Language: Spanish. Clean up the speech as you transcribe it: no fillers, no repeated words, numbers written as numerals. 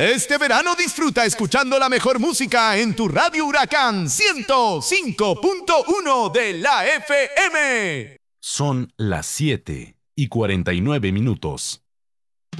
Este verano disfruta escuchando la mejor música en tu Radio Huracán 105.1 de la FM. Son las 7:49.